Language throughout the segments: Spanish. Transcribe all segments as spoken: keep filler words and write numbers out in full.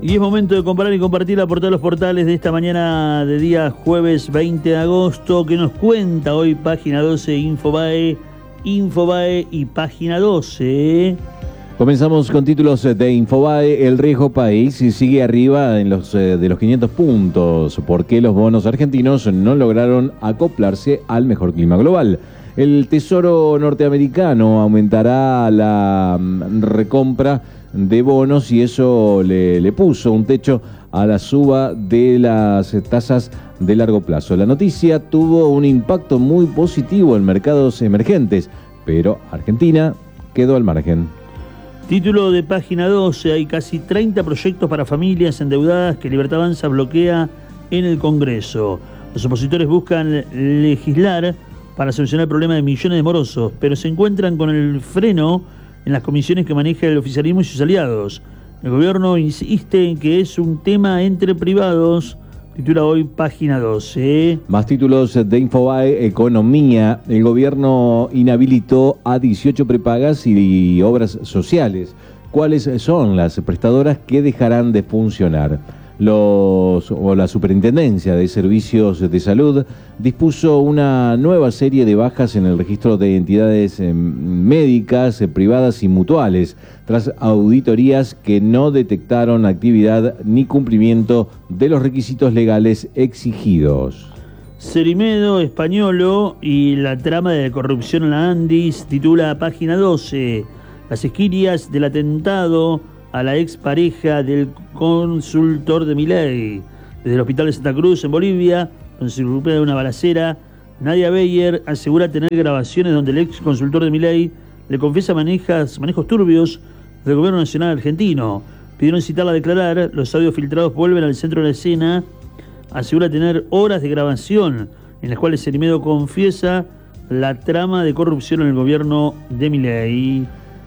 Y es momento de comparar y compartir la portada de los portales de esta mañana de día jueves veinte de agosto, que nos cuenta hoy Página doce, Infobae, Infobae y Página doce. Comenzamos con títulos de Infobae. El riesgo país sigue arriba en los, eh, de los quinientos puntos. ¿Por qué los bonos argentinos no lograron acoplarse al mejor clima global? El Tesoro norteamericano aumentará la mm, recompra de bonos y eso le, le puso un techo a la suba de las tasas de largo plazo. La noticia tuvo un impacto muy positivo en mercados emergentes, pero Argentina quedó al margen. Título de Página doce, hay casi treinta proyectos para familias endeudadas que Libertad Avanza bloquea en el Congreso. Los opositores buscan legislar para solucionar el problema de millones de morosos, pero se encuentran con el freno en las comisiones que maneja el oficialismo y sus aliados. El gobierno insiste en que es un tema entre privados. Titula hoy Página doce. Más títulos de Infobae, Economía. El gobierno inhabilitó a dieciocho prepagas y obras sociales. ¿Cuáles son las prestadoras que dejarán de funcionar? Los, o la Superintendencia de Servicios de Salud dispuso una nueva serie de bajas en el registro de entidades eh, médicas, eh, privadas y mutuales, tras auditorías que no detectaron actividad ni cumplimiento de los requisitos legales exigidos. Cerimedo, Españolo y la trama de corrupción en la Andis, titula Página doce. Las esquirias del atentado a la expareja del consultor de Milei. Desde el hospital de Santa Cruz, en Bolivia, donde se recupera de una balacera, Nadia Beyer asegura tener grabaciones donde el ex consultor de Milei le confiesa manejas, manejos turbios del gobierno nacional argentino. Pidieron citarla a declarar, los audios filtrados vuelven al centro de la escena. Asegura tener horas de grabación en las cuales Cerimedo confiesa la trama de corrupción en el gobierno de Milei.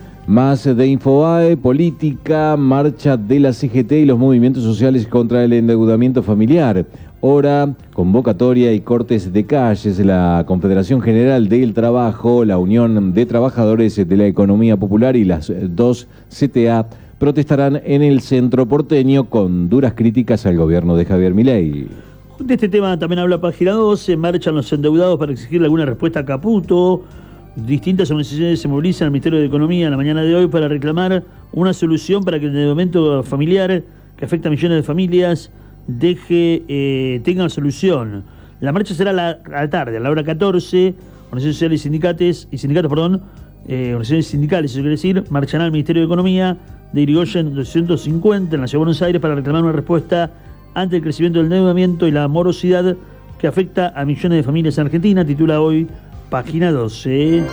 Más de Infobae, política, marcha de la C G T y los movimientos sociales contra el endeudamiento familiar. Hora, convocatoria y cortes de calles. La Confederación General del Trabajo, la Unión de Trabajadores de la Economía Popular y las dos C T A protestarán en el centro porteño con duras críticas al gobierno de Javier Milei. De este tema también habla Página doce, marchan los endeudados para exigirle alguna respuesta a Caputo. Distintas organizaciones se movilizan al Ministerio de Economía en la mañana de hoy para reclamar una solución para que el endeudamiento familiar que afecta a millones de familias deje eh, tenga solución. La marcha será a la, a la tarde, a la hora catorce. Organizaciones sociales y sindicatos, y sindicatos, perdón, eh, organizaciones sindicales, eso quiere decir, marcharán al Ministerio de Economía de Irigoyen doscientos cincuenta en la Ciudad de Buenos Aires para reclamar una respuesta ante el crecimiento del endeudamiento y la morosidad que afecta a millones de familias en Argentina. Titula hoy Página doce.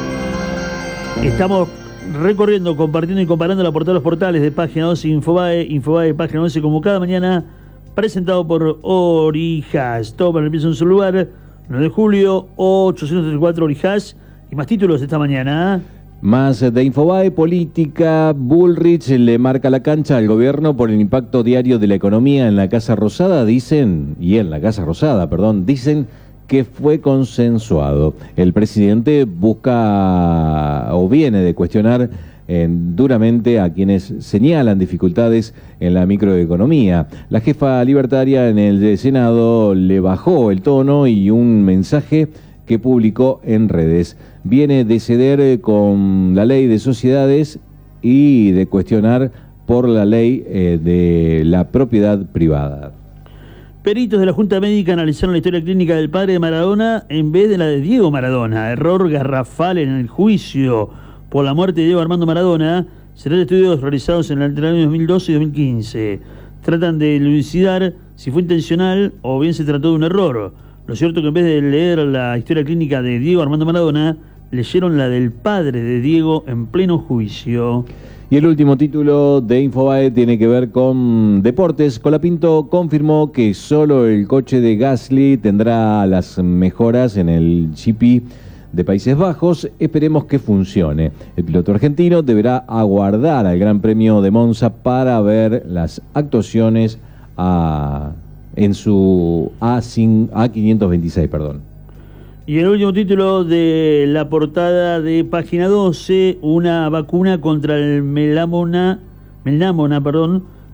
Estamos recorriendo, compartiendo y comparando la portada de los portales de Página doce, Infobae, Infobae, Página doce, como cada mañana, presentado por Orijas. Todo para el empieza en su lugar, nueve de julio, ochocientos treinta y cuatro Orijas. Y más títulos esta mañana. Más de Infobae, política. Bullrich le marca la cancha al gobierno por el impacto diario de la economía en la Casa Rosada, dicen, y en la Casa Rosada, perdón, dicen que fue consensuado. El presidente busca o viene de cuestionar eh, duramente a quienes señalan dificultades en la microeconomía. La jefa libertaria en el Senado le bajó el tono y un mensaje que publicó en redes. Viene de ceder con la ley de sociedades y de cuestionar por la ley eh, de la propiedad privada. Peritos de la Junta Médica analizaron la historia clínica del padre de Maradona en vez de la de Diego Maradona. Error garrafal en el juicio por la muerte de Diego Armando Maradona. Serán estudios realizados en el año dos mil doce y dos mil quince. Tratan de elucidar si fue intencional o bien se trató de un error. Lo cierto es que en vez de leer la historia clínica de Diego Armando Maradona, leyeron la del padre de Diego en pleno juicio. Y el último título de Infobae tiene que ver con deportes. Colapinto confirmó que solo el coche de Gasly tendrá las mejoras en el G P de Países Bajos. Esperemos que funcione. El piloto argentino deberá aguardar al Gran Premio de Monza para ver las actuaciones a, en su A quinientos veintiséis, perdón. Y el último título de la portada de Página doce, una vacuna contra el melamona, melamona, perdón,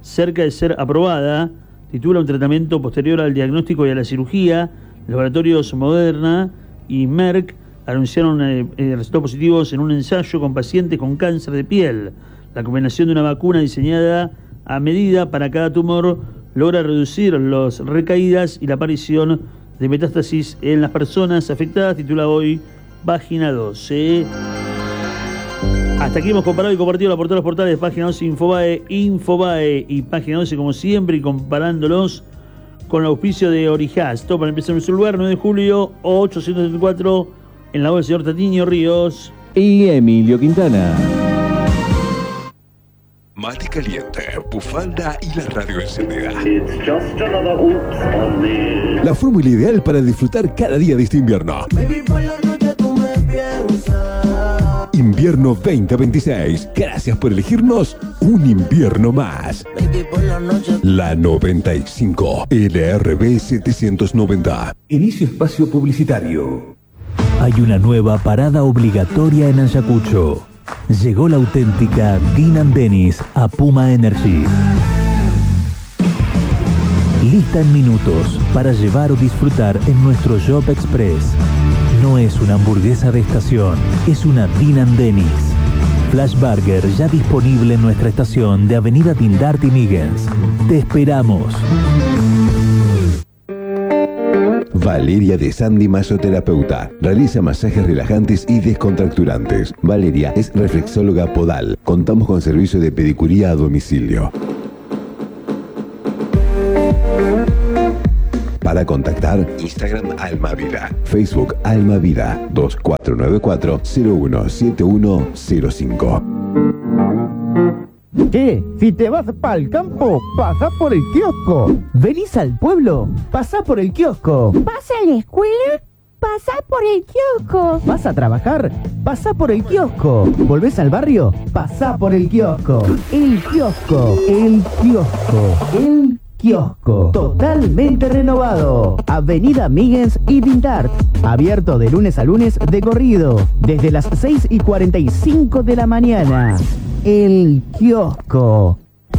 cerca de ser aprobada. Titula un tratamiento posterior al diagnóstico y a la cirugía. Laboratorios Moderna y Merck anunciaron eh, eh, resultados positivos en un ensayo con pacientes con cáncer de piel. La combinación de una vacuna diseñada a medida para cada tumor logra reducir las recaídas y la aparición de metástasis en las personas afectadas. Titula hoy Página doce. Hasta aquí hemos comparado y compartido la portada de los portales de Página doce, Infobae, Infobae y Página doce, como siempre, y comparándolos con el auspicio de Orijas. Todo para empezar en su lugar, nueve de julio, ochocientos setenta y cuatro, en la voz del señor Tatiño Ríos y Emilio Quintana. Mate caliente, bufanda y la radio encendida. La fórmula ideal para disfrutar cada día de este invierno. Baby, por la noche tú me piensas. Invierno veinte veintiséis. Gracias por elegirnos un invierno más. Baby, por la noche. La noventa y cinco, L R B setecientos noventa. Inicio espacio publicitario. Hay una nueva parada obligatoria en Ayacucho. Llegó la auténtica Dean and Dennis a Puma Energy. Lista en minutos para llevar o disfrutar en nuestro Shop Express. No es una hamburguesa de estación, es una Dean and Dennis. Flash Burger ya disponible en nuestra estación de Avenida Tindart y Miggins. Te esperamos. Valeria de Sandy, masoterapeuta. Realiza masajes relajantes y descontracturantes. Valeria es reflexóloga podal. Contamos con servicio de pedicuría a domicilio. Para contactar, Instagram Almavida, Facebook Almavida, dos cuatro nueve cuatro cero uno siete uno cero cinco. ¿Qué? Si te vas pa'l campo, pasa por el kiosco. ¿Venís al pueblo? Pasá por el kiosco. ¿Vas a la escuela? Pasá por el kiosco. ¿Vas a trabajar? Pasá por el kiosco. ¿Volvés al barrio? Pasá por el kiosco. El kiosco. El kiosco. El kiosco. Totalmente renovado. Avenida Miggins y Tindart. Abierto de lunes a lunes de corrido. Desde las seis y cuarenta y cinco de la mañana. El kiosco.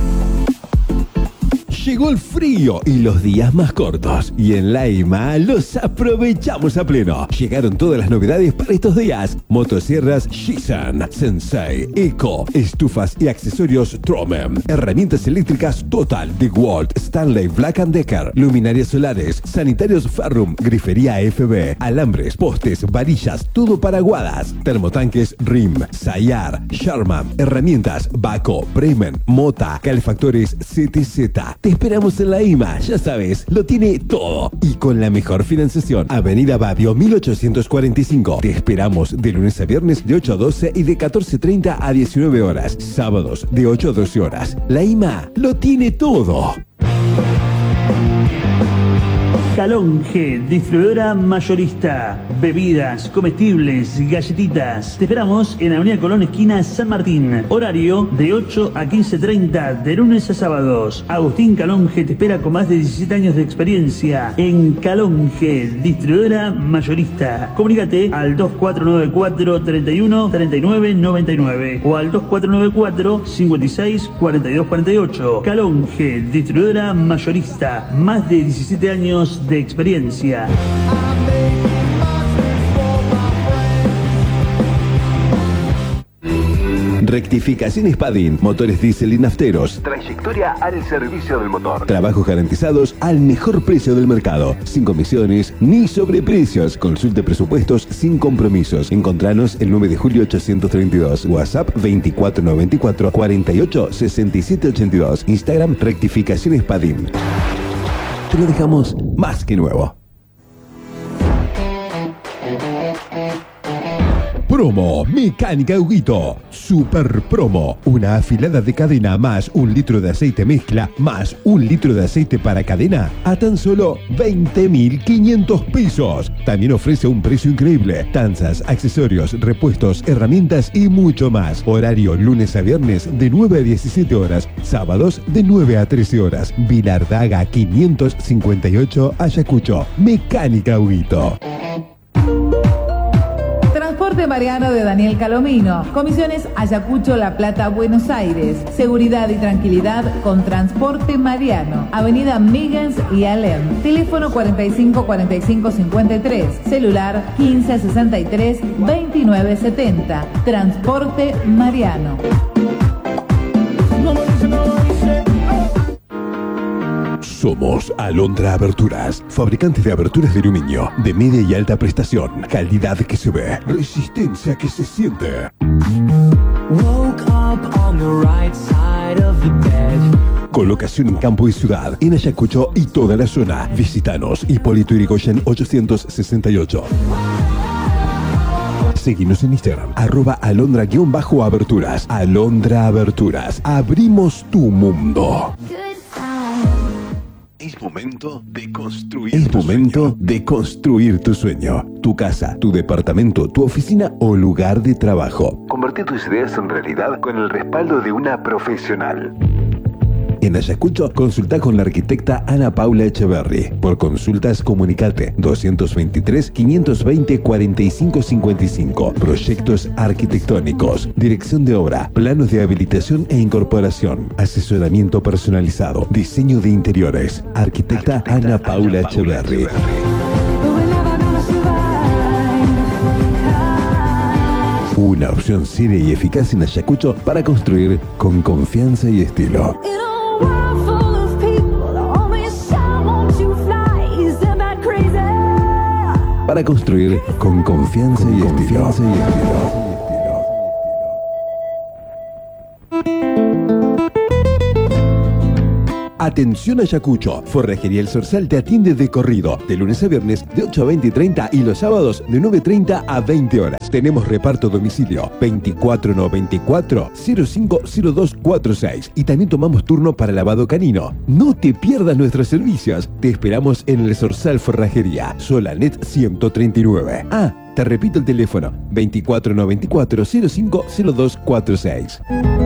Llegó el frío y los días más cortos. Y en Laima los aprovechamos a pleno. Llegaron todas las novedades para estos días. Motosierras Shisan, Sensei, Eco, estufas y accesorios Tromem. Herramientas eléctricas Total, DeWalt, Stanley, Black and Decker. Luminarias solares, sanitarios Ferrum, grifería F B, alambres, postes, varillas, todo para aguadas. Termotanques Rim, Sayar, Sharman. Herramientas Baco, Bremen, Mota, calefactores C T Z. Te esperamos en la I M A, ya sabes, lo tiene todo. Y con la mejor financiación. Avenida Badio mil ochocientos cuarenta y cinco. Te esperamos de lunes a viernes de ocho a doce y de catorce treinta a diecinueve horas. Sábados de ocho a doce horas. La I M A lo tiene todo. Calonge, distribuidora mayorista, bebidas, comestibles, galletitas. Te esperamos en Avenida Colón, esquina San Martín. Horario de ocho a quince treinta, de lunes a sábados. Agustín Calonge te espera con más de diecisiete años de experiencia en Calonge, distribuidora mayorista. Comunícate al dos cuatro nueve cuatro, treinta y uno, treinta y nueve, noventa y nueve o al dos cuatro nueve cuatro, cincuenta y seis, cuarenta y dos cuarenta y ocho. Calonge, distribuidora mayorista. Más de diecisiete años de experiencia. Rectificaciones Padin, motores diésel y nafteros. Trayectoria al servicio del motor. Trabajos garantizados al mejor precio del mercado. Sin comisiones ni sobreprecios. Consulte presupuestos sin compromisos. Encontranos el nueve de julio ochocientos treinta y dos. WhatsApp veinticuatro noventa y cuatro, cuarenta y ocho, sesenta y siete ochenta y dos. Instagram Rectificaciones Padin. Te lo dejamos más que nuevo. Promo Mecánica Huguito. Super promo. Una afilada de cadena más un litro de aceite mezcla más un litro de aceite para cadena a tan solo veinte mil quinientos pesos. También ofrece un precio increíble. Tanzas, accesorios, repuestos, herramientas y mucho más. Horario lunes a viernes de nueve a diecisiete horas. Sábados de nueve a trece horas. Vilardaga quinientos cincuenta y ocho, Ayacucho. Mecánica Huguito. Transporte Mariano de Daniel Calomino. Comisiones Ayacucho, La Plata, Buenos Aires. Seguridad y tranquilidad con Transporte Mariano. Avenida Miggins y Alem. Teléfono cuarenta y cinco cuarenta y cinco cincuenta y tres. Celular quince sesenta y tres veintinueve setenta. Transporte Mariano. Somos Alondra Aberturas, fabricantes de aberturas de aluminio, de media y alta prestación, calidad que se ve, resistencia que se siente. Colocación en campo y ciudad, en Ayacucho y toda la zona. Visítanos, Hipólito Yrigoyen ochocientos sesenta y ocho. Seguinos en Instagram, arroba alondra-aberturas. Alondra Aberturas, abrimos tu mundo. Es momento de construir. Es momento sueño. de construir tu sueño. Tu casa, tu departamento, tu oficina o lugar de trabajo. Convertir tus ideas en realidad con el respaldo de una profesional. En Ayacucho, consulta con la arquitecta Ana Paula Echeverry. Por consultas, comunicate doscientos veintitrés, quinientos veinte, cuarenta y cinco cincuenta y cinco. Proyectos arquitectónicos, dirección de obra, planos de habilitación e incorporación, asesoramiento personalizado, diseño de interiores. Arquitecta, arquitecta Ana, Ana Paula Echeverry. Una opción seria y eficaz en Ayacucho para construir con confianza y estilo. Para construir con confianza y estilo. Atención Ayacucho, Forrajería El Zorzal te atiende de corrido, de lunes a viernes de ocho a veinte y treinta y los sábados de nueve y treinta a veinte horas. Tenemos reparto a domicilio veinticuatro noventa y cuatro, cero cinco cero dos cuatro seis y también tomamos turno para lavado canino. No te pierdas nuestros servicios, te esperamos en El Zorzal Forrajería, Solanet ciento treinta y nueve. Ah, te repito el teléfono, veinticuatro noventa y cuatro, cero cinco cero dos cuatro seis.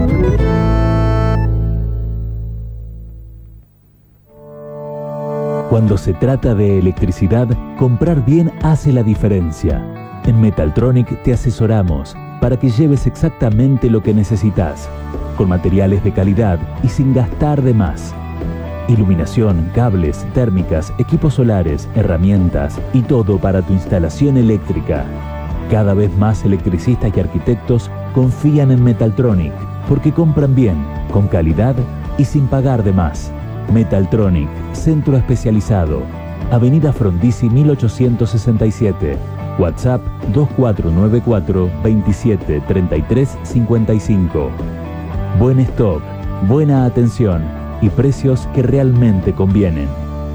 Cuando se trata de electricidad, comprar bien hace la diferencia. En Metaltronic te asesoramos para que lleves exactamente lo que necesitas, con materiales de calidad y sin gastar de más. Iluminación, cables, térmicas, equipos solares, herramientas y todo para tu instalación eléctrica. Cada vez más electricistas y arquitectos confían en Metaltronic porque compran bien, con calidad y sin pagar de más. Metaltronic, centro especializado. Avenida Frondizi mil ochocientos sesenta y siete. WhatsApp dos cuatro nueve cuatro, veintisiete, treinta y tres, cincuenta y cinco. Buen stock, buena atención y precios que realmente convienen.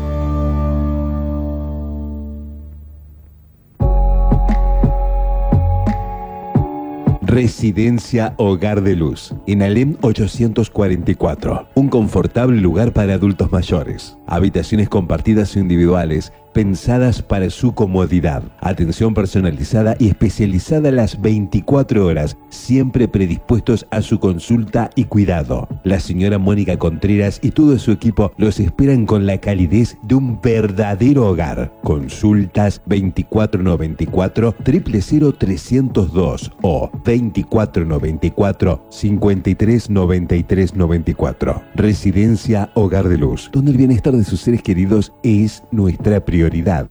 Residencia Hogar de Luz, en Alem ochocientos cuarenta y cuatro. Un confortable lugar para adultos mayores. Habitaciones compartidas o individuales, pensadas para su comodidad. Atención personalizada y especializada las veinticuatro horas, siempre predispuestos a su consulta y cuidado. La señora Mónica Contreras y todo su equipo los esperan con la calidez de un verdadero hogar. Consultas veinticuatro noventa y cuatro, cero cero cero trescientos dos o veinticuatro noventa y cuatro, cincuenta y tres noventa y tres noventa y cuatro. Residencia Hogar de Luz, donde el bienestar de sus seres queridos es nuestra prioridad.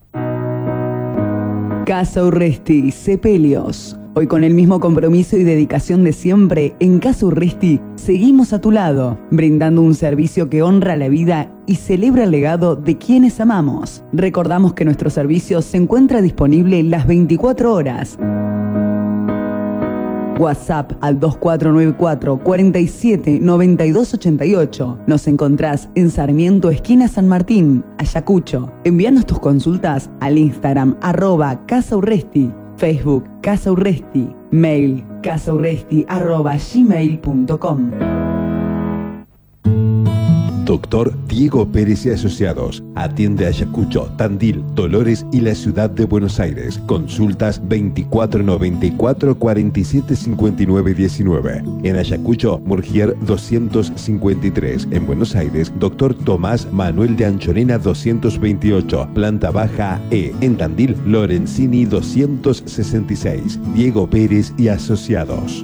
Casa Urresti, Sepelios. Hoy con el mismo compromiso y dedicación de siempre, en Casa Urresti seguimos a tu lado, brindando un servicio que honra la vida y celebra el legado de quienes amamos. Recordamos que nuestro servicio se encuentra disponible las veinticuatro horas. WhatsApp al dos cuatro nueve cuatro, cuarenta y siete, noventa y dos ochenta y ocho. Nos encontrás en Sarmiento, esquina San Martín, Ayacucho. Envíanos tus consultas al Instagram arroba Casa Urresti, Facebook Casa Urresti, mail casaurresti arroba gmail punto com. Doctor Diego Pérez y Asociados. Atiende Ayacucho, Tandil, Dolores y la ciudad de Buenos Aires. Consultas veinticuatro noventa y cuatro, cuarenta y siete cincuenta y nueve diecinueve. En Ayacucho, Murgier doscientos cincuenta y tres. En Buenos Aires, Doctor Tomás Manuel de Anchorena doscientos veintiocho. Planta baja E. En Tandil, Lorenzini doscientos sesenta y seis. Diego Pérez y Asociados.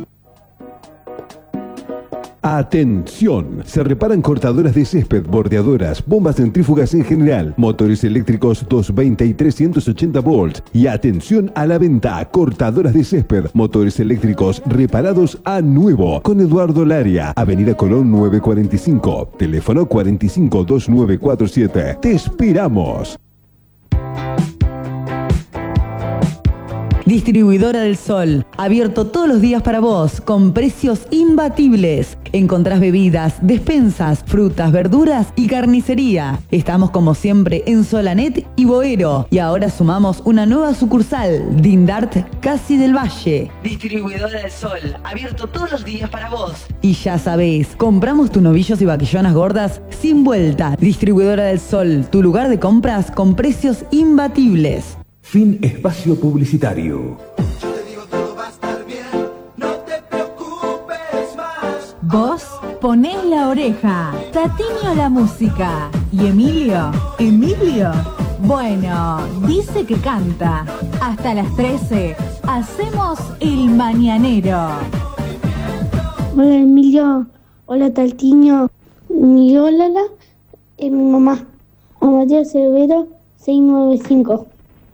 Atención, se reparan cortadoras de césped, bordeadoras, bombas centrífugas en general, motores eléctricos doscientos veinte y trescientos ochenta volts. Y atención a la venta, cortadoras de césped, motores eléctricos reparados a nuevo. Con Eduardo Laria, Avenida Colón novecientos cuarenta y cinco, teléfono cuarenta y cinco veintinueve cuarenta y siete. Te esperamos. Distribuidora del Sol, abierto todos los días para vos, con precios imbatibles. Encontrás bebidas, despensas, frutas, verduras y carnicería. Estamos como siempre en Solanet y Boero. Y ahora sumamos una nueva sucursal, Dindart, Casi del Valle. Distribuidora del Sol, abierto todos los días para vos. Y ya sabés, compramos tus novillos y vaquillonas gordas sin vuelta. Distribuidora del Sol, tu lugar de compras con precios imbatibles. Fin espacio publicitario. Yo te digo todo va a estar bien, no te preocupes más. Vos ponés la oreja, Tatiño la música y Emilio, Emilio, bueno, dice que canta. Hasta las trece hacemos el mañanero. Hola Emilio, hola Tatiño, mi hola, es mi mamá, a Matías Cervero seiscientos noventa y cinco.